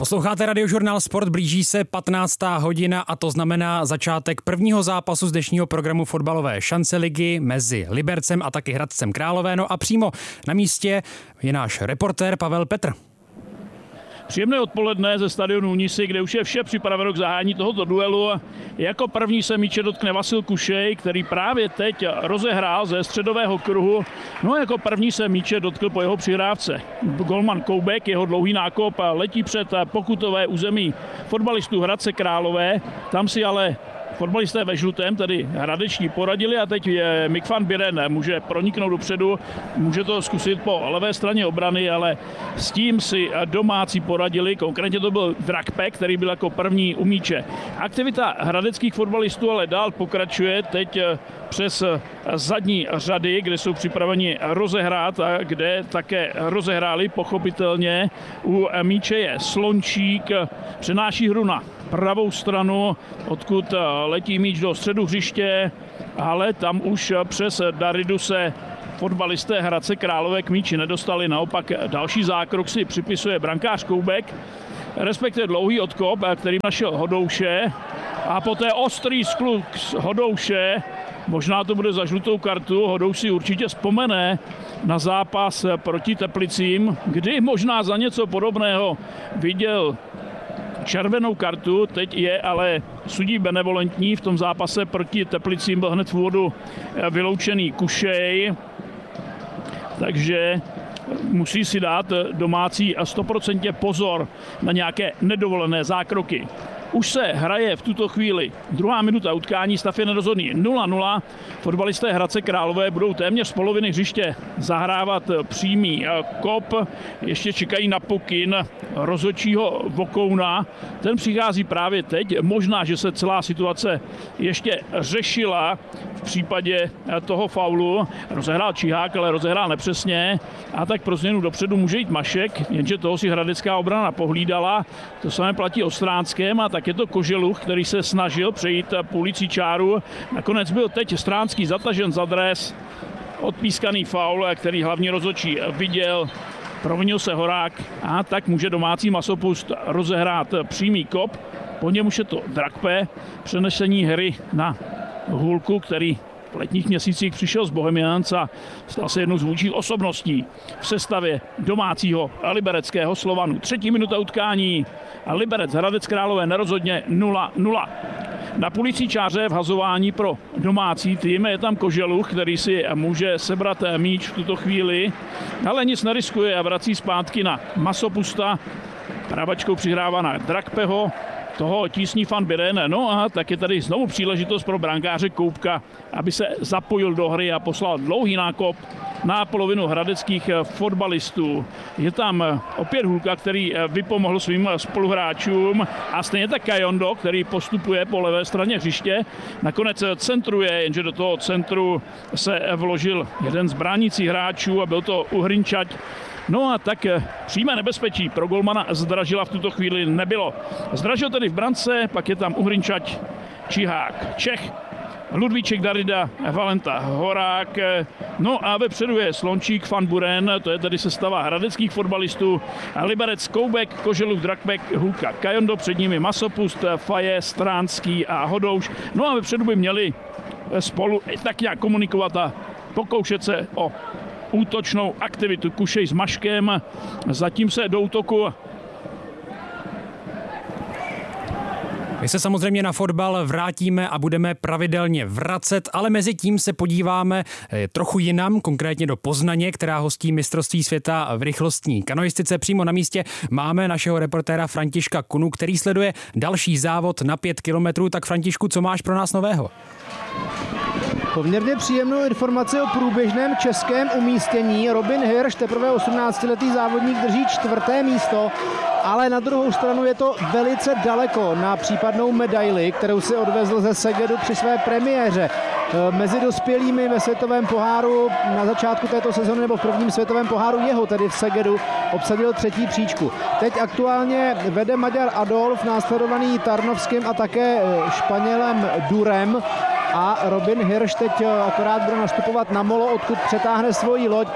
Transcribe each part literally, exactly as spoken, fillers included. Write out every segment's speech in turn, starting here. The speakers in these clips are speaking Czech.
Posloucháte Radiožurnál Sport, blíží se patnáctá hodina a to znamená začátek prvního zápasu z dnešního programu fotbalové šance ligy mezi Libercem a taky Hradcem Králové. No a přímo na místě je náš reportér Pavel Petr. Příjemné odpoledne ze stadionu Nisy, kde už je vše připraveno k zahájení tohoto duelu. Jako první se míče dotkne Vasil Kušej, který právě teď rozehrál ze středového kruhu. No a jako první se míče dotkl po jeho přihrávce. Golman Koubek, jeho dlouhý nákop letí před pokutové území fotbalistů Hradce Králové. Tam si ale fotbalisté ve žlutém, tedy hradeční, poradili a teď je Mick van Buren může proniknout dopředu, může to zkusit po levé straně obrany, ale s tím si domácí poradili, konkrétně to byl Drakpe, který byl jako první u míče. Aktivita hradeckých fotbalistů ale dál pokračuje, teď přes zadní řady, kde jsou připraveni rozehrát a kde také rozehráli pochopitelně. U míče je Slončík, přenáší hru na pravou stranu, odkud letí míč do středu hřiště, ale tam už přes Daridu se fotbalisté Hradce Králové k míči nedostali, naopak další zákrok si připisuje brankář Koubek, respektive dlouhý odkop, který našel Hodouše a poté ostrý skluk z Hodouše, možná to bude za žlutou kartu, Hodouš si určitě vzpomene na zápas proti Teplicím, kdy možná za něco podobného viděl červenou kartu, teď je ale sudí benevolentní, v tom zápase proti Teplicím byl hned v úvodu vyloučený Kušej, takže musí si dát domácí sto procent pozor na nějaké nedovolené zákroky. Už se hraje v tuto chvíli druhá minuta utkání, stav je nerozhodný nula nula. Fotbalisté Hradce Králové budou téměř z poloviny hřiště zahrávat přímý kop. Ještě čekají na pokyn rozhodčího Vokouna. Ten přichází právě teď. Možná, že se celá situace ještě řešila v případě toho faulu. Rozehrál Čihák, ale rozehrál nepřesně. A tak pro změnu dopředu může jít Mašek, jenže toho si hradecká obrana pohlídala. To samé platí o Stránském a tak je to Koželuch, který se snažil přejít půlicí čáru. Nakonec byl teď Stránský zatažen za dres, odpískaný faul, který hlavní rozhodčí viděl. Provinil se Horák a tak může domácí Masopust rozehrát přímý kop. Po něm už je to Drakpe, přenesení hry na Hulku, který v letních měsících přišel z Bohemians a stal se jednou z vůdčích osobností v sestavě domácího libereckého Slovanu. Třetí minuta utkání a Liberec Hradec Králové nerozhodně nula nula. Na půlicí čáře v hazování pro domácí tým je tam Koželuch, který si může sebrat míč v tuto chvíli, ale nic neriskuje a vrací zpátky na Masopusta. Pravačkou přihrává na Drakpeho, toho tísní Van Buren. No a tak je tady znovu příležitost pro brankáře Koubka, aby se zapojil do hry a poslal dlouhý nákop na polovinu hradeckých fotbalistů. Je tam opět Hulka, který vypomohl svým spoluhráčům a stejně tak Kajondo, který postupuje po levé straně hřiště. Nakonec centruje, jenže do toho centru se vložil jeden z bránících hráčů a byl to Uhrinčať. No a tak přímé nebezpečí pro golmana Zdražila v tuto chvíli nebylo. Zdražil tedy v brance, pak je tam Uhrinčať, Čihák, Čech, Ludvíček, Darida, Valenta, Horák. No a vepředu je Slončík, Van Buren, to je tedy sestava hradeckých fotbalistů. Liberec, Koubek, Koželuch, Drakpek, Hulka, Kajondo, před nimi Masopust, Faje, Stránský a Hodouš. No a vepředu by měli spolu tak nějak komunikovat a pokoušet se o útočnou aktivitu. Kušej s Maškem, zatím se do útoku. My se samozřejmě na fotbal vrátíme a budeme pravidelně vracet, ale mezi tím se podíváme trochu jinam, konkrétně do Poznaně, která hostí mistrovství světa v rychlostní kanoistice. Přímo na místě máme našeho reportéra Františka Kunu, který sleduje další závod na pět kilometrů. Tak Františku, co máš pro nás nového? Poměrně příjemnou informaci o průběžném českém umístění. Robin Hirsch, teprve osmnáctiletý závodník, drží čtvrté místo, ale na druhou stranu je to velice daleko na případnou medaili, kterou si odvezl ze Segedu při své premiéře. Mezi dospělými ve světovém poháru na začátku této sezóny nebo v prvním světovém poháru jeho, tedy v Segedu, obsadil třetí příčku. Teď aktuálně vede Maďar Adolf, následovaný Tarnovským a také Španělem Durem. A Robin Hirsch teď akorát bude nastupovat na molo, odkud přetáhne svoji loď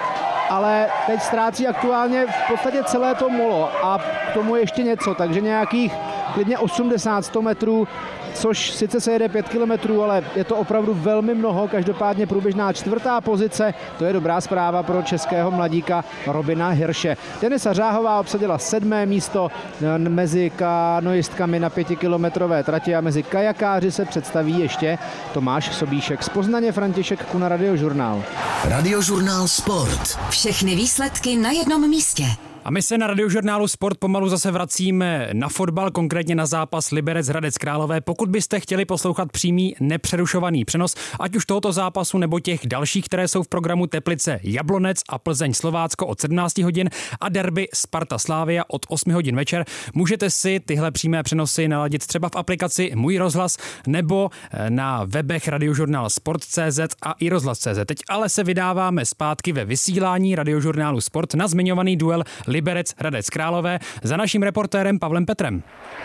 ale teď ztrácí aktuálně v podstatě celé to molo a k tomu ještě něco, takže nějakých klidně osmdesát sto metrů, což sice se jede pět kilometrů, ale je to opravdu velmi mnoho, každopádně průběžná čtvrtá pozice, to je dobrá zpráva pro českého mladíka Robina Hirsche. Denisa Řáhová obsadila sedmé místo mezi kanoistkami na pětikilometrové trati a mezi kajakáři se představí ještě Tomáš Sobíšek. Z Poznaně František Kuna, Radiožurnál. Radiožurnál Sport. Všechny výsledky na jednom místě. A my se na Radiožurnálu Sport pomalu zase vracíme na fotbal, konkrétně na zápas Liberec Hradec Králové. Pokud byste chtěli poslouchat přímý nepřerušovaný přenos, ať už tohoto zápasu nebo těch dalších, které jsou v programu, Teplice Jablonec a Plzeň Slovácko od sedmnáct hodin a derby Sparta Slavia od osm hodin večer, můžete si tyhle přímé přenosy naladit třeba v aplikaci Můj rozhlas nebo na webech Radiožurnál Sport tečka cé zet a i rozhlas tečka cé zet. Teď ale se vydáváme zpátky ve vysílání Radiožurnálu Sport na zmiňovaný duel Liberec Hradec Králové za naším reportérem Pavlem Petrem.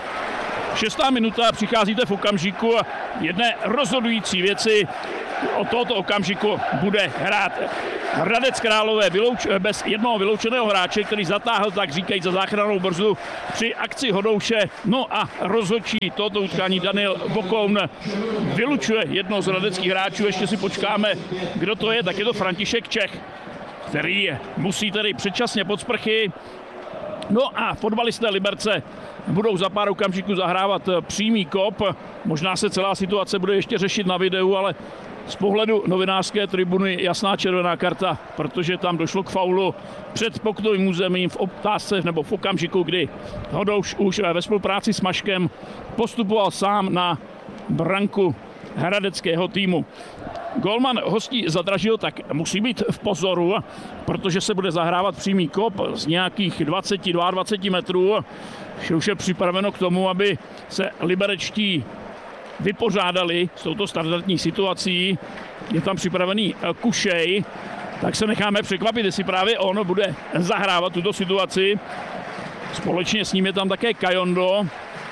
Šestá minuta, přicházíte v okamžiku jedné rozhodující věci. Od tohoto okamžiku bude hrát Hradec Králové vylouč, bez jednoho vyloučeného hráče, který zatáhl, tak říkají, za záchrannou brzdu při akci Hodouše. No a rozhodčí tohoto utkání Daniel Vokoun vylučuje jednoho z hradeckých hráčů. Ještě si počkáme, kdo to je, tak je to František Čech, který musí tedy předčasně pod sprchy. No a fotbalisté Liberce budou za pár okamžiků zahrávat přímý kop. Možná se celá situace bude ještě řešit na videu, ale z pohledu novinářské tribuny jasná červená karta, protože tam došlo k faulu před pokutovým územím v otázce nebo v okamžiku, kdy Hodouš už ve spolupráci s Maškem postupoval sám na branku hradeckého týmu. Golman hostí Zadražil tak musí být v pozoru, protože se bude zahrávat přímý kop z nějakých dvacet do dvaceti dvou metrů. Vše už je připraveno k tomu, aby se liberečtí vypořádali s touto standardní situací. Je tam připravený Kušej, tak se necháme překvapit, jestli právě on bude zahrávat tuto situaci. Společně s ním je tam také Kajondo.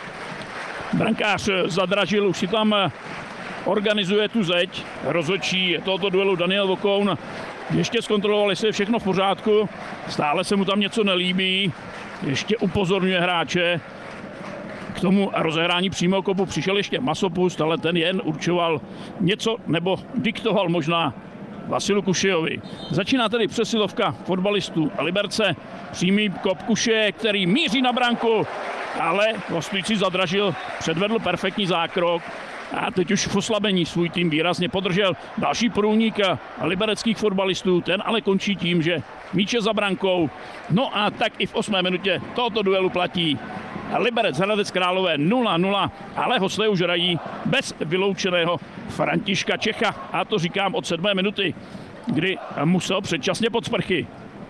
Brankář Zadražil už si tam organizuje tu zeď. Rozhodčí tohoto duelu Daniel Vokoun ještě zkontroloval, jestli je všechno v pořádku. Stále se mu tam něco nelíbí. Ještě upozorňuje hráče. K tomu rozehrání přímého kopu přišel ještě Masopust, ale ten jen určoval něco nebo diktoval možná Vasilu Kušejovi. Začíná tedy přesilovka fotbalistů Liberce. Přímý kop Kušeje, který míří na branku, ale hostující Zadražil předvedl perfektní zákrok. A teď už v oslabení svůj tým výrazně podržel. Další průnik libereckých fotbalistů, ten ale končí tím, že míč je za brankou. No a tak i v osmé minutě tohoto duelu platí Liberec Hradec Králové nula nula, ale hosté už hrají bez vyloučeného Františka Čecha. A to říkám od sedmé minuty, kdy musel předčasně pod sprchy.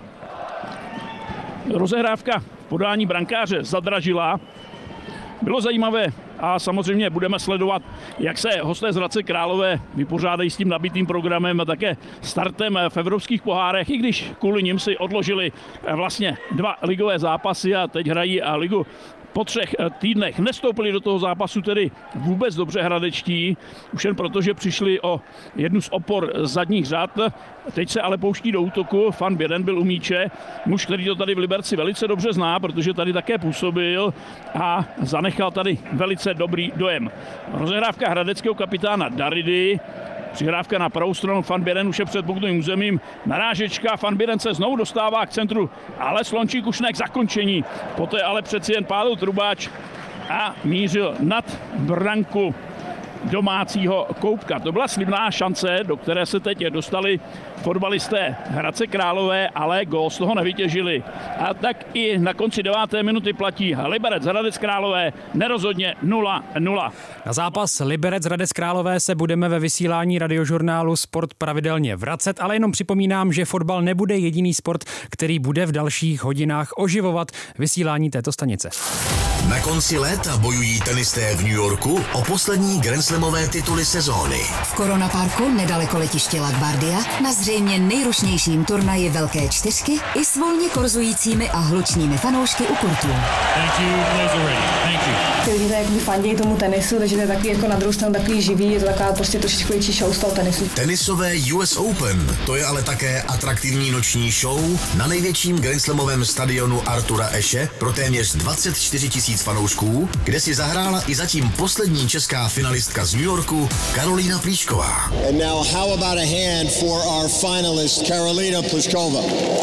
Rozehrávka podání brankáře Zadražila. Bylo zajímavé a samozřejmě budeme sledovat, jak se hosté z Hradce Králové vypořádají s tím nabitým programem a také startem v evropských pohárech, i když kvůli nim si odložili vlastně dva ligové zápasy a teď hrají a ligu po třech týdnech. Nestoupili do toho zápasu tedy vůbec dobře hradečtí, už jen proto, že přišli o jednu z opor zadních řad. Teď se ale pouští do útoku. Fan Běden byl u míče, muž, který to tady v Liberci velice dobře zná, protože tady také působil a zanechal tady velice dobrý dojem. Rozehrávka hradeckého kapitána Daridy. Přihrávka na pravou stranu, Fan Běden už je před pokutovým územím. Narážečka, Fan Běden se znovu dostává k centru, ale Slončík už ne k zakončení. Poté ale přeci jen pálil Trubáč a mířil nad branku domácího Koupka. To byla slibná šance, do které se teď dostali fotbalisté Hradce Králové, ale gól z toho nevytěžili. A tak i na konci deváté minuty platí Liberec Hradec Králové nerozhodně nula nula. Na zápas Liberec Hradec Králové se budeme ve vysílání Radiožurnálu Sport pravidelně vracet, ale jenom připomínám, že fotbal nebude jediný sport, který bude v dalších hodinách oživovat vysílání této stanice. Na konci léta bojují tenisté v New Yorku o poslední grandslamové tituly sezóny. V Corona Parku nedaleko letiště LaGuardia na zřejmě nejrušnějším turnaji Velké čtyřky i s volně korzujícími a hlučnými fanoušky u kurtů. Thank you, Thank you. Ty lidi jakoby fandějí tomu tenisu, takže to je takový jako na druhou stranu takový živý, je to taková prostě trošičku větší show z toho tenisu. Tenisové U S Open, to je ale také atraktivní noční show na největším grandslamovém stadionu Artura Ashe pro téměř dvacet čtyři tisíc fanoušků, kde si zahrála i zatím poslední česká finalistka z New Yorku Karolína Plíšková. And now how about a hand for our finalist Karolína Plíšková.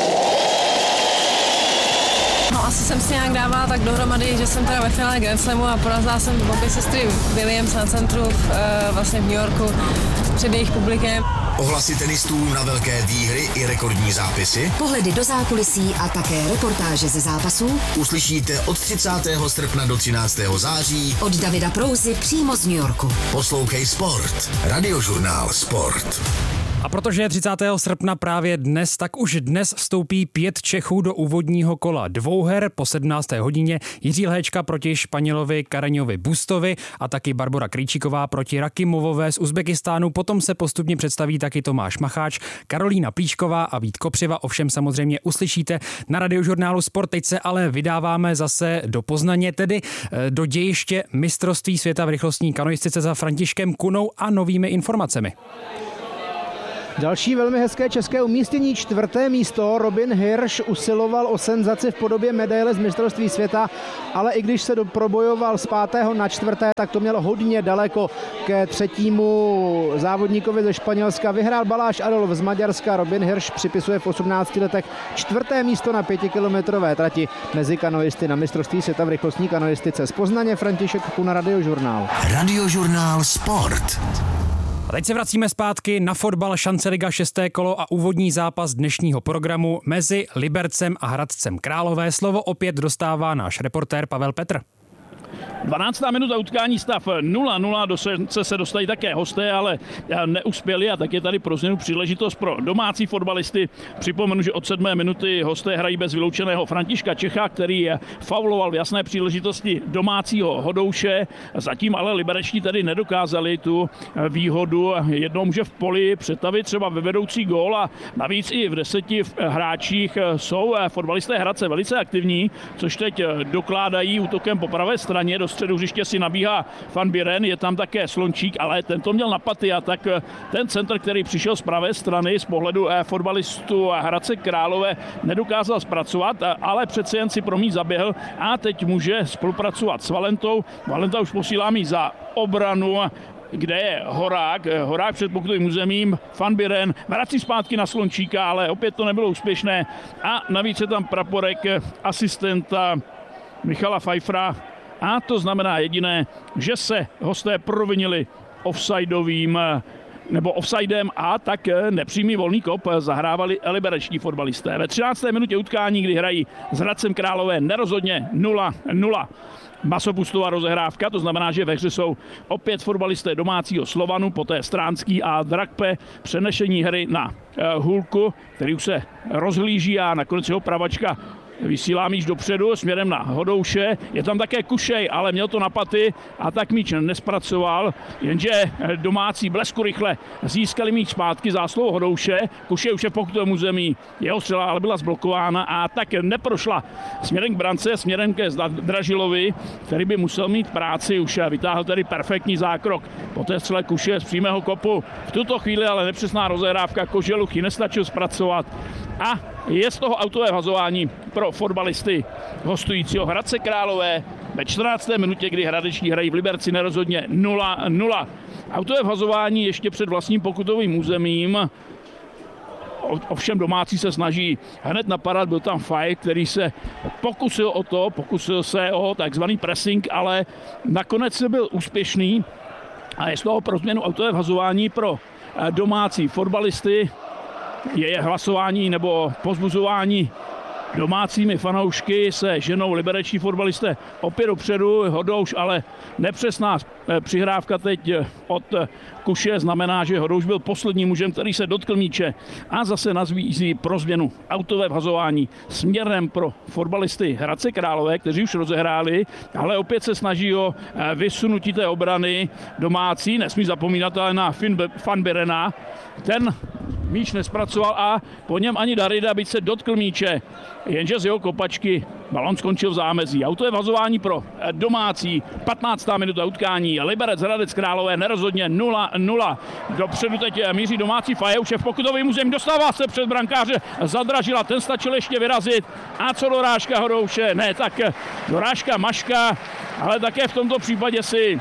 No asi jsem si nějak dávala tak dohromady, že jsem teda ve finále Grand Slamu a porazila jsem obě sestry Williams na centru v, e, vlastně v New Yorku před jejich publikem. Ohlasy tenistů na velké výhry i rekordní zápisy, Pohledy do zákulisí a také reportáže ze zápasů uslyšíte od třicátého srpna do třináctého září od Davida Prouzy přímo z New Yorku. Poslouchej Sport, Radiožurnál Sport. A protože je třicátého srpna právě dnes, tak už dnes vstoupí pět Čechů do úvodního kola dvouher po sedmnácté hodině. Jiří Lhéčka proti Španělovi Kareňovi Bustovi a taky Barbora Krejčíková proti Rakimovové z Uzbekistánu. Potom se postupně představí taky Tomáš Macháč, Karolína Plíšková a Vít Kopřiva. Ovšem samozřejmě uslyšíte na Radiožurnálu Sport. Teď se ale vydáváme zase do Poznaně, tedy do dějiště mistrovství světa v rychlostní kanoistice za Františkem Kunou a novými informacemi. Další velmi hezké české umístění, čtvrté místo. Robin Hirsch usiloval o senzaci v podobě medaile z mistrovství světa, ale i když se probojoval z pátého na čtvrté, tak to mělo hodně daleko ke třetímu závodníkovi ze Španělska. Vyhrál Baláš Adolf z Maďarska, Robin Hirsch připisuje v osmnácti letech čtvrté místo na pětikilometrové trati mezi kanoisty na mistrovství světa v rychlostní kanoistice. Z Poznaně František Kuna, Radiožurnál. Radiožurnál Sport. A teď se vracíme zpátky na fotbal, šance liga šesté kolo a úvodní zápas dnešního programu mezi Libercem a Hradcem Králové. Slovo opět dostává náš reportér Pavel Petr. dvanáctá minuta utkání, stav nula nula, do šance se dostali také hosté, ale neuspěli a tak je tady pro změnu příležitost pro domácí fotbalisty. Připomenu, že od sedmé minuty hosté hrají bez vyloučeného Františka Čecha, který fauloval v jasné příležitosti domácího Hodouše. Zatím ale liberečtí tady nedokázali tu výhodu jednou může v poli přetavit třeba ve vedoucí gól a navíc i v deseti hráčích jsou fotbalisté Hradce velice aktivní, což teď dokládají útokem po pravé straně. Do středu hřiště si nabíhá Van Biren, je tam také Slončík, ale tento měl na paty a tak ten centr, který přišel z pravé strany z pohledu fotbalistů Hradce Králové, nedokázal zpracovat, ale přece jen si pro mě zaběhl a teď může spolupracovat s Valentou. Valenta už posílá mi za obranu, kde je Horák, Horák před pokutovým územím, Van Biren vrací zpátky na Slončíka, ale opět to nebylo úspěšné a navíc je tam praporek asistenta Michala Pfeiffera. A to znamená jediné, že se hosté provinili offsideovým nebo offsidem a tak nepřímý volný kop zahrávali libereční fotbalisté. Ve třinácté minutě utkání, kdy hrají s Hradcem Králové nerozhodně nula nula. Masopustová rozehrávka, to znamená, že ve hře jsou opět fotbalisté domácího Slovanu, poté Stránský a Drakpe, přenešení hry na Hulku, který už se rozhlíží a nakonec jeho pravačka vysílá míč dopředu směrem na Hodouše. Je tam také Kušej, ale měl to na paty a tak míč nespracoval, jenže domácí blesku rychle získali míč zpátky zásluhou Hodouše. Kušej už je v pokutovém území, jeho střela ale byla zblokována a tak neprošla směrem k brance, směrem ke Dražilovi, který by musel mít práci, už vytáhl tedy perfektní zákrok. Po té střele Kuše z přímého kopu. V tuto chvíli ale nepřesná rozehrávka, Koželuch ji nestačil zpracovat a je z toho autové vazování pro fotbalisty hostujícího Hradce Králové ve čtrnácté minutě, kdy hradeční hrají v Liberci nerozhodně nula nula. Autové vazování ještě před vlastním pokutovým územím. Ovšem domácí se snaží hned napadat, byl tam Faj, který se pokusil o to, pokusil se o takzvaný pressing, ale nakonec byl úspěšný a je z toho pro změnu autové vazování pro domácí fotbalisty. Je hlasování nebo pozbuzování domácími fanoušky se ženou libereční fotbalisté opět dopředu. Hodouš, ale nepřesná přihrávka teď od Kuše znamená, že Hodouš byl posledním mužem, který se dotkl míče a zase nazvízí pro změnu autové vhazování směrem pro fotbalisty Hradce Králové, kteří už rozehráli, ale opět se snaží o vysunutí té obrany domácí. Nesmí zapomínat ale na Van Birena. Ten míč nespracoval a po něm ani Darida, byť se dotkl míče, jenže z jeho kopačky balon skončil v zámezí. Autové vhazování pro domácí, patnáctá minuta utkání. Liberec Hradec Králové nerozhodně nula nula. Dopředu teď míří domácí Fajeušev, pokutovým územím dostává se před brankáře Zadražila, ten stačil ještě vyrazit. A co dorážka Hodouše? Ne, tak dorážka Maška, ale také v tomto případě si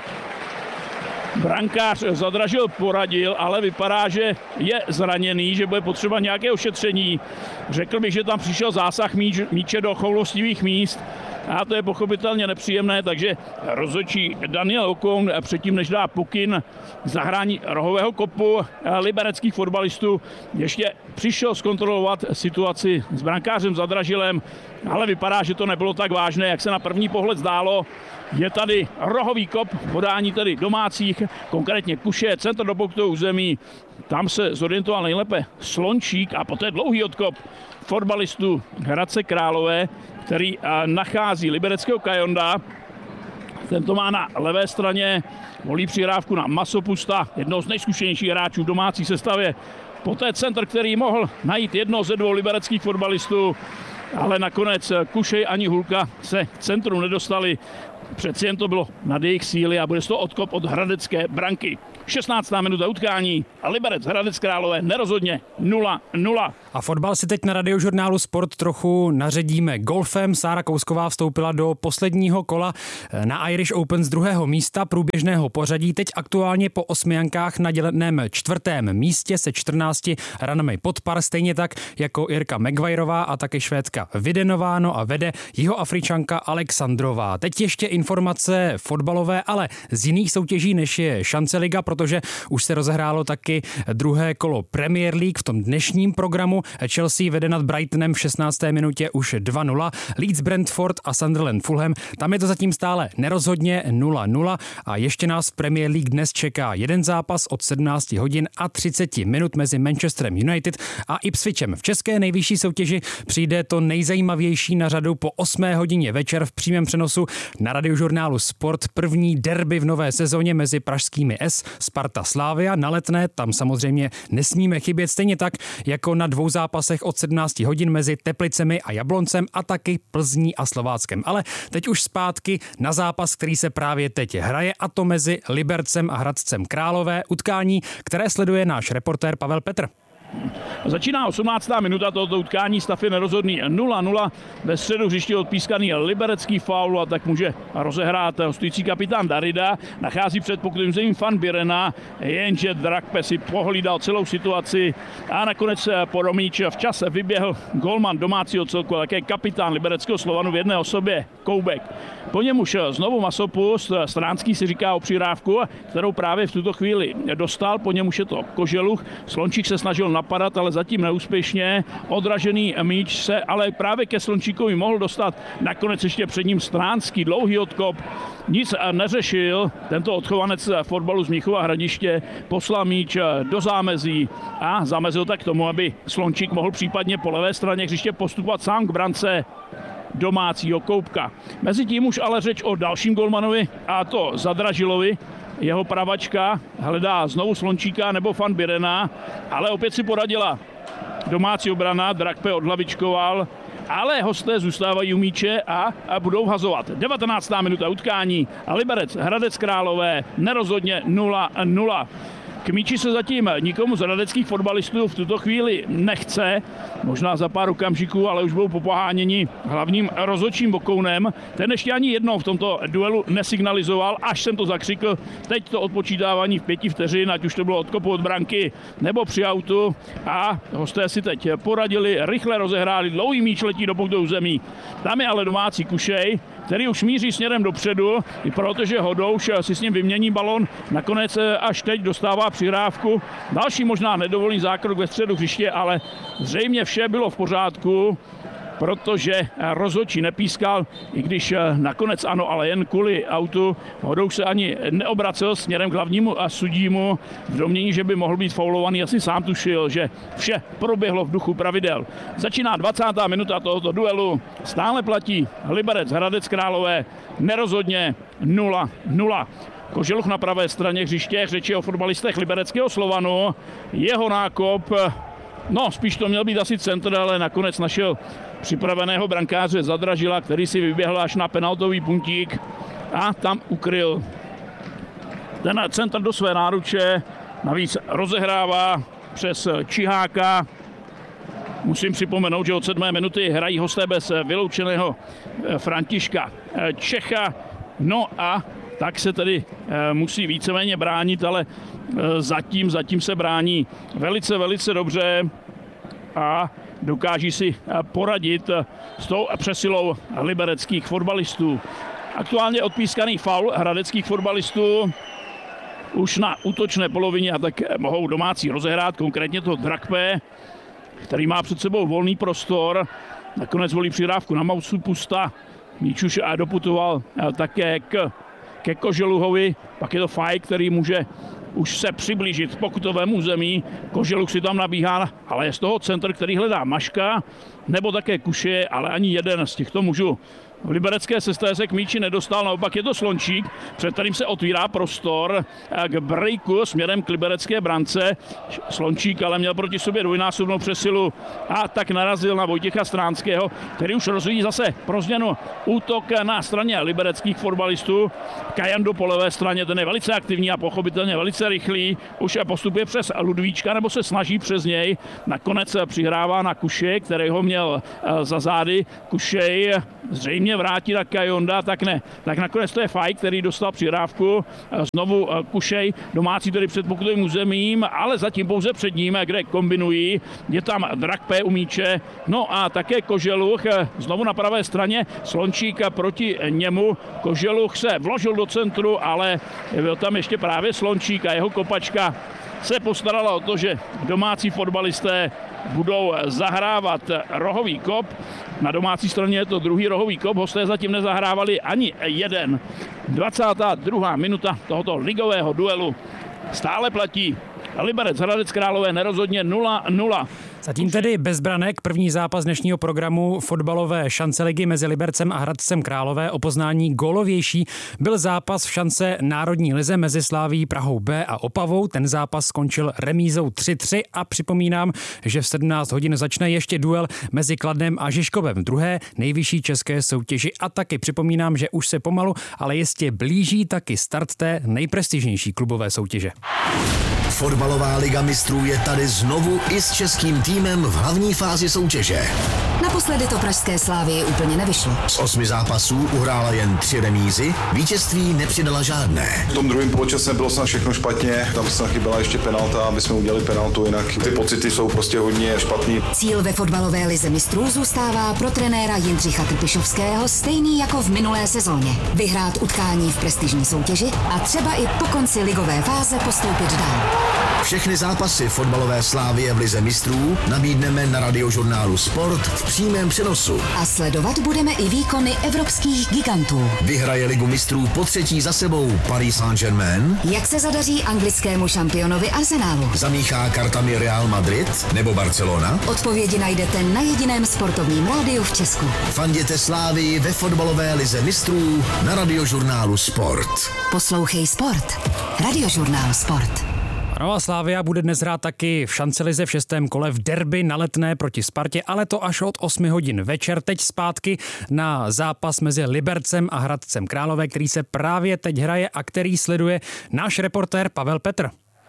brankář Zadražil poradil, ale vypadá, že je zraněný, že bude potřeba nějaké ošetření. Řekl bych, že tam přišel zásah míč, míče do choulostivých míst a to je pochopitelně nepříjemné, takže rozhodčí Daniel Okoun předtím, než dá pokyn k zahrání rohového kopu libereckých fotbalistů, ještě přišel zkontrolovat situaci s brankářem Zadražilem, ale vypadá, že to nebylo tak vážné, jak se na první pohled zdálo. Je tady rohový kop v podání tedy domácích, konkrétně Kuše, centr do pokutového území. Tam se zorientoval nejlépe Slončík a poté dlouhý odkop fotbalistů Hradce Králové, který nachází libereckého Kajonda. Tento má na levé straně, volí přihrávku na Masopusta, jednoho z nejzkušenějších hráčů v domácí sestavě. Poté centr, který mohl najít jednoho ze dvou libereckých fotbalistů, ale nakonec Kušej ani Hulka se k centru nedostali. Přeci jen to bylo nad jejich síly a bude to odkop od hradecké branky. šestnáctá minuta utkání a Liberec Hradec Králové nerozhodně nula nula. A fotbal si teď na Radiožurnálu Sport trochu naředíme golfem. Sára Kousková vstoupila do posledního kola na Irish Open z druhého místa průběžného pořadí. Teď aktuálně po osmiankách na děleném čtvrtém místě se čtrnácti ranami pod par, stejně tak jako Irka Maguireová a také Švédka Videnová, no a vede Jihoafričanka Alexandrová. Teď ještě informace fotbalové, ale z jiných soutěží, než je Šance liga, protože už se rozehrálo taky druhé kolo Premier League v tom dnešním programu. Chelsea vede nad Brightonem v šestnácté minutě už dva nula. Leeds Brentford a Sunderland Fulham, tam je to zatím stále nerozhodně nula nula a ještě nás v Premier League dnes čeká jeden zápas od sedmnáct hodin a třicet minut mezi Manchesterem United a Ipswichem. V české nejvyšší soutěži přijde to nejzajímavější na řadu po osmé hodině večer v přímém přenosu na Radiožurnálu Sport. První derby v nové sezóně mezi pražskými S, Sparta Slavia na Letné, tam samozřejmě nesmíme chybět, stejně tak jako na dvou zápasech od sedmnáct hodin mezi Teplicemi a Jabloncem a taky Plzní a Slováckem. Ale teď už zpátky na zápas, který se právě teď hraje, a to mezi Libercem a Hradcem Králové, utkání, které sleduje náš reportér Pavel Petr. Začíná osmnáctá minuta tohoto utkání, stav je nerozhodný nula nula. Ve středu hřiště odpískaný liberecký faul a tak může rozehrát hostující kapitán Darida. Nachází před pokutovým územím Van Birena, jenže Drakpe si pohlídal celou situaci a nakonec po míč včas vyběhl golman domácího celku, také kapitán libereckého Slovanu v jedné osobě Koubek. Po něm už znovu Masopust, Stránský si říká o přihrávku, kterou právě v tuto chvíli dostal, po něm už je to Koželuch. Slončík se snažil napadat, ale zatím neúspěšně. Odražený míč se ale právě ke Slončíkovi mohl dostat. Nakonec ještě před ním Stránský, dlouhý odkop. Nic neřešil. Tento odchovanec fotbalu z Mnichova Hradiště poslal míč do zámezí a zamezil tak tomu, aby Slončík mohl případně po levé straně hřiště postupovat sám k brance domácího Koubka. Mezitím už ale řeč o dalším golmanovi, a to Zadražilovi. Jeho pravačka hledá znovu Slončíka nebo Van Birena, ale opět si poradila domácí obrana, Drakpe odhlavičkoval, ale hosté zůstávají u míče a, a budou hazovat. devatenáctá minuta utkání a Liberec Hradec Králové nerozhodně nula nula. K míči se zatím nikomu z hradeckých fotbalistů v tuto chvíli nechce, možná za pár okamžiků, ale už budou popoháněni hlavním rozhodčím Okounem. Ten ještě ani jednou v tomto duelu nesignalizoval, až jsem to zakřikl. Teď to odpočítávání v pěti vteřin, ať už to bylo odkopu od branky nebo při autu, a hosté si teď poradili, rychle rozehráli, dlouhý míč letí do pokutového území. Tam je ale domácí Kušej, který už míří směrem dopředu, i protože Hodouš si s ním vymění balon, nakonec až teď dostává přihrávku. Další možná nedovolný zákrok ve středu hřiště, ale zřejmě vše bylo v pořádku. protože rozhodčí nepískal, i když nakonec ano, ale jen kvůli autu. Hodou se ani neobracel směrem k hlavnímu a sudímu v domnění, že by mohl být faulovaný. Asi sám tušil, že vše proběhlo v duchu pravidel. Začíná dvacátá minuta tohoto duelu. Stále platí Liberec Hradec Králové nerozhodně nula nula. Koželuch na pravé straně hřiště, řeči o fotbalistech libereckého Slovanu. Jeho nákop, no spíš to měl být asi centr, ale nakonec našel připraveného brankáře Zadražila, který si vyběhl až na penaltový puntík a tam ukryl ten centr do své náruče. Navíc rozehrává přes Čiháka. Musím připomenout, že od sedmé minuty hrají hosté bez vyloučeného Františka Čecha. No a tak se tedy e, musí víceméně bránit, ale e, zatím, zatím se brání velice, velice dobře a dokáží si poradit s tou přesilou libereckých fotbalistů. Aktuálně odpískaný faul hradeckých fotbalistů už na útočné polovině a tak mohou domácí rozehrát, konkrétně to Drakpe, který má před sebou volný prostor. Nakonec volí přihrávku na Mausu Pusta. Míč už doputoval také k, ke Koželuhovi. Pak je to Faj, který může už se přiblížit pokutovému území. Koželuch si tam nabíhá, ale je z toho centr, který hledá Maška, nebo také Kuše, ale ani jeden z těchto mužů v liberecké sesté se k míči nedostal, naopak je to Slončík, před kterým se otvírá prostor k breaku směrem k liberecké brance. Slončík ale měl proti sobě dvojnásobnou přesilu a tak narazil na Vojtěcha Stránského, který už rozvíjí zase pro změnu útok na straně libereckých fotbalistů. Kajando po levé straně, ten je velice aktivní a pochopitelně velice rychlý, už postupuje přes Ludvíčka nebo se snaží přes něj. Nakonec přihrává na Kuše, který ho měl za zády. Kušej zřejmě vrátí na Kajonda, tak ne. Tak nakonec to je Faj, který dostal přihrávku. Znovu Kušej, domácí tedy před pokutovým územím, ale zatím pouze před ním, kde kombinují. Je tam Drakpe u míče, no a také Koželuch, znovu na pravé straně, Slončík proti němu. Koželuch se vložil do centru, ale byl tam ještě právě Slončík a jeho kopačka se postarala o to, že domácí fotbalisté budou zahrávat rohový kop. Na domácí straně je to druhý rohový kop, hosté zatím nezahrávali ani jeden. dvacátá druhá minuta tohoto ligového duelu. Stále platí Liberec Hradec Králové nerozhodně nula nula. Zatím tedy bezbranek, první zápas dnešního programu fotbalové šance ligy mezi Libercem a Hradcem Králové. O poznání gólovější byl zápas v šance národní lize mezi Slavií Prahou B a Opavou. Ten zápas skončil remízou tři tři a připomínám, že v sedmnáct hodin začne ještě duel mezi Kladnem a Žižkovem v druhé nejvyšší české soutěži. A taky připomínám, že už se pomalu, ale jistě blíží taky start té nejprestižnější klubové soutěže. Fotbalová liga mistrů je tady znovu i s českým týmem v hlavní fázi soutěže. Naposledy to pražské Slávii úplně nevyšlo. Z osmi zápasů uhrála jen tři remízy, vítězství nepřidala žádné. V tom druhém poločase bylo snad všechno špatně, tam snad chyběla ještě penalta, aby jsme udělali penaltu, jinak ty pocity jsou prostě hodně špatný. Cíl ve fotbalové lize mistrů zůstává pro trenéra Jindřicha Trpišovského stejný jako v minulé sezóně. Vyhrát utkání v prestižní soutěži a třeba i po konci ligové fáze postoupit dál. Všechny zápasy fotbalové Slávie v lize mistrů nabídneme na Radiožurnálu Sport v přímém přenosu. A sledovat budeme i výkony evropských gigantů. Vyhraje ligu mistrů po třetí za sebou Paris Saint-Germain? Jak se zadaří anglickému šampionovi Arsenalu? Zamíchá kartami Real Madrid nebo Barcelona? Odpovědi najdete na jediném sportovním rádiu v Česku. Fanděte Slávii ve fotbalové lize mistrů na Radiožurnálu Sport. Poslouchej Sport. Radiožurnál Sport. No a Slavia bude dnes hrát taky v šancelize v šestém kole v derby na Letné proti Spartě, ale to až od osmi hodin večer. Teď zpátky na zápas mezi Libercem a Hradcem Králové, který se právě teď hraje a který sleduje náš reportér Pavel Petr.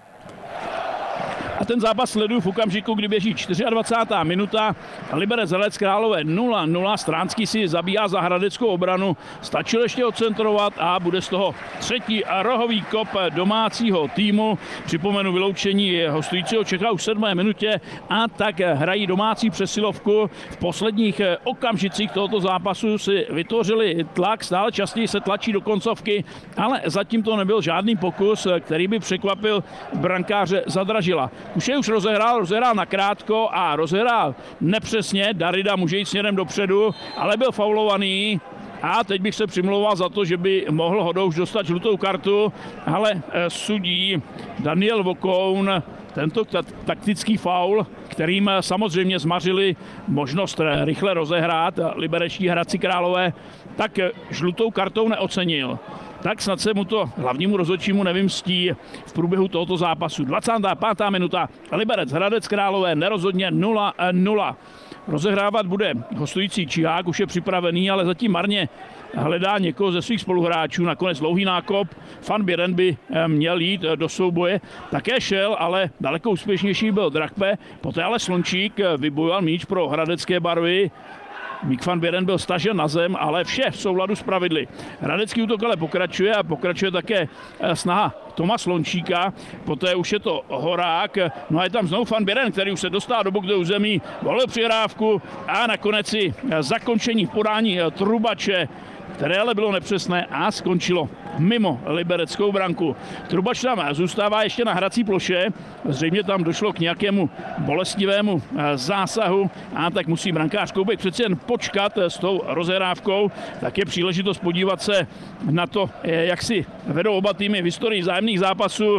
A ten zápas sleduju v okamžiku, kdy běží dvacátá čtvrtá minuta. Liberec Hradec Králové nula nula. Stránský si zabíjá za hradeckou obranu. Stačil ještě odcentrovat a bude z toho třetí rohový kop domácího týmu. Připomenu vyloučení hostujícího Čecha už v sedmé minutě a tak hrají domácí přesilovku. V posledních okamžicích tohoto zápasu si vytvořili tlak, stále častěji se tlačí do koncovky, ale zatím to nebyl žádný pokus, který by překvapil brankáře Zadražila. Kušej už rozehrál, rozehrál nakrátko a rozehrál nepřesně. Darida může jít směrem dopředu, ale byl faulovaný. A teď bych se přimlouval za to, že by mohl Hodouš dostat žlutou kartu, ale sudí Daniel Vokoun tento taktický faul, kterým samozřejmě zmařili možnost rychle rozehrát liberečtí Hradci Králové, tak žlutou kartou neocenil. Tak snad se mu to hlavnímu rozhodčímu nevymstí v průběhu tohoto zápasu. dvacátá pátá minuta, Liberec Hradec Králové nerozhodně nula nula. Rozehrávat bude hostující Čihák, už je připravený, ale zatím marně hledá někoho ze svých spoluhráčů. Nakonec dlouhý nákop, Van Bieren by měl jít do souboje. Také šel, ale daleko úspěšnější byl Drakpe. Poté ale Slončík vybojoval míč pro hradecké barvy. Mík Van Bieren byl stažen na zem, ale vše v souladu s pravidly. Hradecký útok ale pokračuje a pokračuje také snaha Toma Slončíka. Poté už je to Horák. No a je tam znovu Van Bieren, který už se dostal do boku do území, volil přihrávku a nakonec si zakončení v podání Trubače, které ale bylo nepřesné a skončilo mimo libereckou branku. Trubač tam zůstává ještě na hrací ploše, zřejmě tam došlo k nějakému bolestivému zásahu a tak musí brankář Koubek přeci jen počkat s tou rozehrávkou. Tak je příležitost podívat se na to, jak si vedou oba týmy v historii vzájemných zápasů.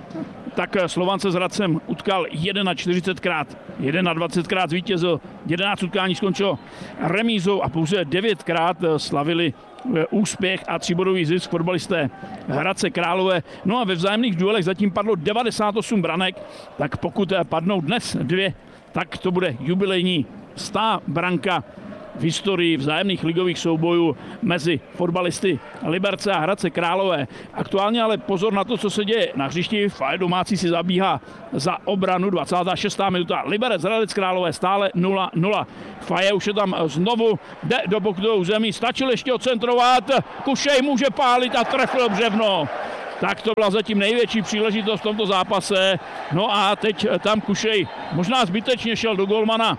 Tak Slovan se s Hradcem utkal čtyřicet jedna, dvacetkrát zvítězil, jedenáct utkání skončilo remízou a pouze devětkrát slavili úspěch a tříbodový zisk fotbalisté Hradce Králové. No a ve vzájemných duelech zatím padlo devadesát osm branek, tak pokud padnou dnes dvě, tak to bude jubilejní stá branka v historii vzájemných ligových soubojů mezi fotbalisty Liberce a Hradce Králové. Aktuálně ale pozor na to, co se děje na hřišti. Faje domácí si zabíhá za obranu, dvacátá šestá minuta. Liberec Hradec Králové stále nula nula. Faje už je tam znovu, jde do bokového území, stačil ještě ocentrovat. Kušej může pálit a trefil břevno. Tak to byla zatím největší příležitost v tomto zápase. No a teď tam Kušej možná zbytečně šel do golmana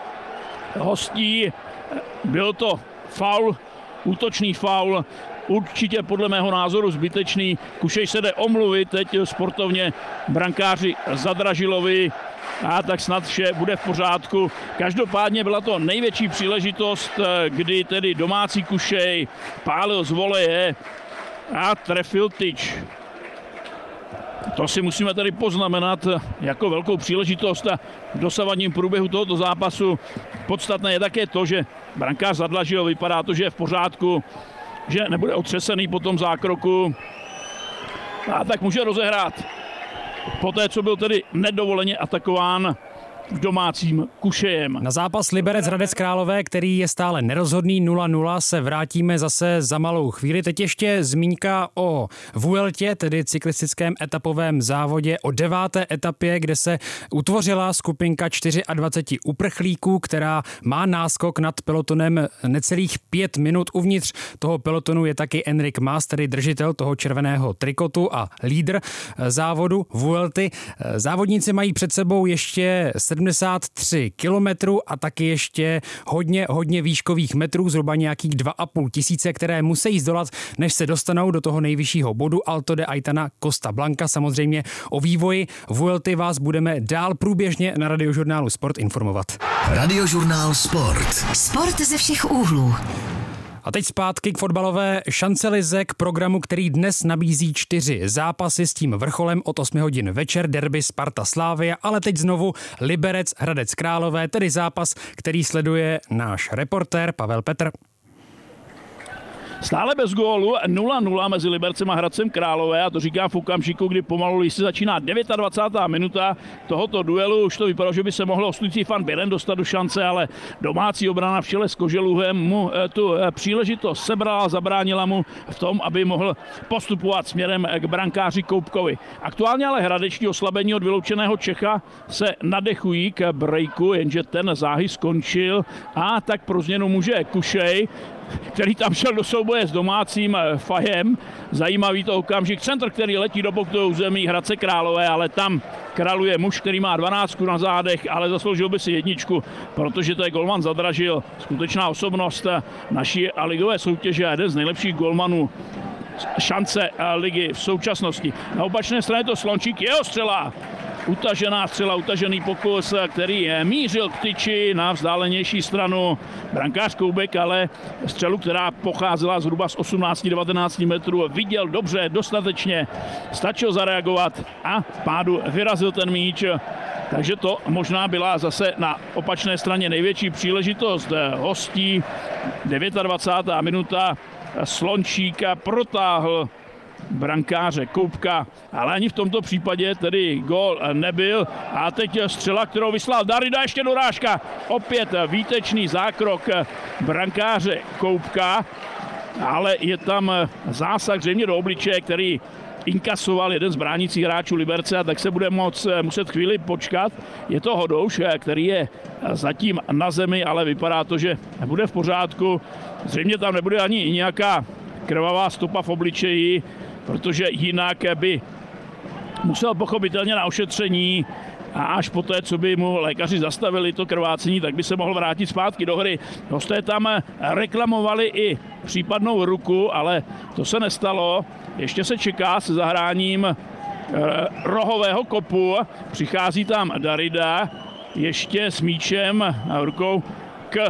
hostí. Byl to faul, útočný faul, určitě podle mého názoru zbytečný. Kušej se jde omluvit teď sportovně brankáři Zadražilovi a tak snad vše bude v pořádku. Každopádně byla to největší příležitost, kdy tedy domácí Kušej pálil z voleje a trefil tyč. To si musíme tady poznamenat jako velkou příležitost a v dosavadním průběhu tohoto zápasu. Podstatné je také to, že brankář Zadlažil, vypadá to, že je v pořádku, že nebude otřesený po tom zákroku a tak může rozehrát. Poté, co byl tedy nedovoleně atakován domácím Kušejem. Na zápas Liberec Hradec Králové, který je stále nerozhodný nula nula, se vrátíme zase za malou chvíli. Teď ještě zmínka o Vueltě, tedy cyklistickém etapovém závodě, o deváté etapě, kde se utvořila skupinka dvacet čtyři uprchlíků, která má náskok nad pelotonem necelých pět minut. Uvnitř toho pelotonu je taky Enric Mas, tedy držitel toho červeného trikotu a lídr závodu Vuelty. Závodníci mají před sebou ještě sedmdesát tři kilometrů a taky ještě hodně, hodně výškových metrů, zhruba nějakých dva a půl tisíce, které musí zdolat, než se dostanou do toho nejvyššího bodu Alto de Aitana Costa Blanca. Samozřejmě o vývoji Vuelty vás budeme dál průběžně na Radiožurnálu Sport informovat. Radiožurnál Sport. Sport ze všech úhlů. A teď zpátky k fotbalové šancelize, k programu, který dnes nabízí čtyři zápasy s tím vrcholem od osmi hodin večer, derby Sparta Slavia, ale teď znovu Liberec Hradec Králové, tedy zápas, který sleduje náš reportér Pavel Petr. Stále bez gólu, nula nula mezi Libercem a Hradcem Králové, a to říká v okamžiku, kdy pomalu lísty začíná dvacátá devátá minuta tohoto duelu. Už to vypadalo, že by se mohl hostující Van Bieren dostat do šance, ale domácí obrana v čele s Koželuhem mu tu příležitost sebrala, zabránila mu v tom, aby mohl postupovat směrem k brankáři Koubkovi. Aktuálně ale hradečtí oslabení od vyloučeného Čecha se nadechují k breaku, jenže ten záhy skončil a tak pro změnu může Kušej, který tam šel do souboje s domácím Fajem. Zajímavý to okamžik. Centr, který letí do boku území Hradce Králové, ale tam králuje muž, který má dvanáctku na zádech, ale zasloužil by si jedničku, protože to je golman Zadražil. Skutečná osobnost naší ligové soutěže a jeden z nejlepších golmanů šance ligy v současnosti. Na opačné straně to Slončík, jeho střela. utažená střela, utažený pokus, který mířil k tyči na vzdálenější stranu. Brankář Koubek ale střelu, která pocházela zhruba z osmnáct devatenáct metrů, viděl dobře, dostatečně, stačil zareagovat a v pádu vyrazil ten míč. Takže to možná byla zase na opačné straně největší příležitost hostí. dvacátá devátá minuta, Slončíka protáhl brankáře Koubka, ale ani v tomto případě tedy gól nebyl. A teď střela, kterou vyslal Darida, ještě dorážka. Opět výtečný zákrok brankáře Koubka, ale je tam zásah zřejmě do obličeje, který inkasoval jeden z bránících hráčů Liberce, a tak se bude moc, muset chvíli počkat. Je to Hodouš, který je zatím na zemi, ale vypadá to, že bude v pořádku. Zřejmě tam nebude ani nějaká krvavá stopa v obličeji, protože jinak by musel pochopitelně na ošetření a až poté, co by mu lékaři zastavili to krvácení, tak by se mohl vrátit zpátky do hry. Hosté tam reklamovali i případnou ruku, ale to se nestalo. Ještě se čeká se zahráním eh, rohového kopu. Přichází tam Darida ještě s míčem a rukou k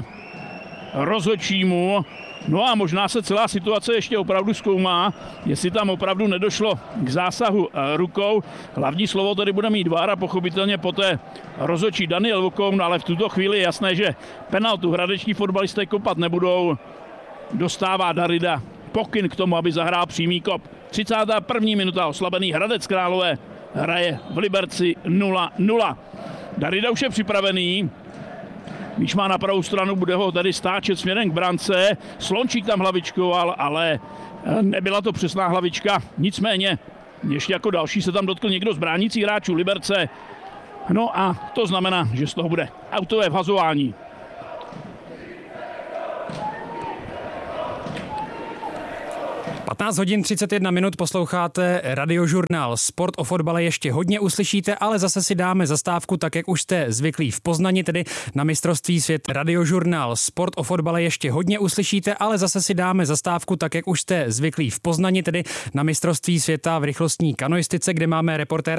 rozhodčímu. No a možná se celá situace ještě opravdu zkoumá, jestli tam opravdu nedošlo k zásahu rukou. Hlavní slovo tady bude mít V A R a pochopitelně poté rozhodčí Daniel Vokoun, ale v tuto chvíli je jasné, že penaltu hradeční fotbalisté kopat nebudou. Dostává Darida pokyn k tomu, aby zahrál přímý kop. třicátá první minuta, oslabený Hradec Králové hraje v Liberci nula nula. Darida už je připravený. Míč má na pravou stranu, bude ho tady stáčet směrem k brance. Slončík tam hlavičkoval, ale nebyla to přesná hlavička. Nicméně, ještě jako další se tam dotkl někdo z bránících hráčů Liberce. No a to znamená, že z toho bude autové vhazování. patnáct hodin třicet jedna minut, posloucháte Radiožurnál. Sport o fotbale ještě hodně uslyšíte, ale zase si dáme zastávku, tak jak už jste zvyklí v Poznani, tedy na mistrovství světa. Radiožurnál. Sport o fotbale ještě hodně uslyšíte, ale zase si dáme zastávku, tak jak už jste zvyklí v Poznani, tedy na mistrovství světa v rychlostní kanoistice, kde máme reportéra